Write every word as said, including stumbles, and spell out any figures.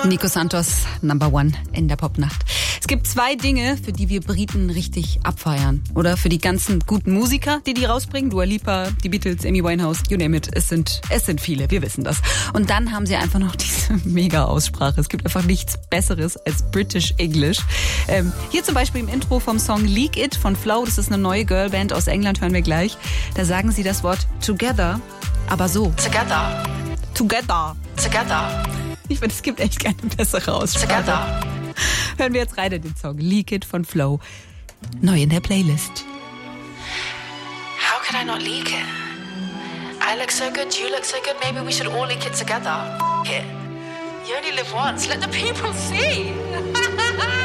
Nico Santos, Number One in der Popnacht. Es gibt zwei Dinge, für die wir Briten richtig abfeiern. Oder für die ganzen guten Musiker, die die rausbringen. Dua Lipa, die Beatles, Amy Winehouse, you name it. Es sind, es sind viele, wir wissen das. Und dann haben sie einfach noch diese Mega-Aussprache. Es gibt einfach nichts Besseres als British English. Ähm, hier zum Beispiel im Intro vom Song Leak It von Flow. Das ist eine neue Girlband aus England, hören wir gleich. Da sagen sie das Wort together, aber so. Together. Together. Together. Ich finde, es gibt echt keine bessere Aussprache. Together. Hören wir jetzt rein in den Song Leak It von Flow. Neu in der Playlist. How could I not leak it? I look so good, you look so good, maybe we should all leak it together. Here. You only live once, let the people see.